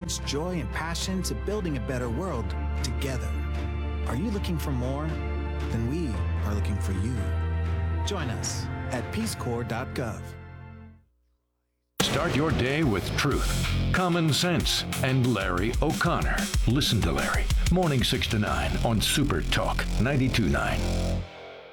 much joy and passion to building a better world together. Are you looking for more? Then we are looking for you. Join us at peacecorps.gov. Start your day with truth, common sense, and Larry O'Connor. Listen to Larry. Morning 6 to 9 on Super Talk 92.9.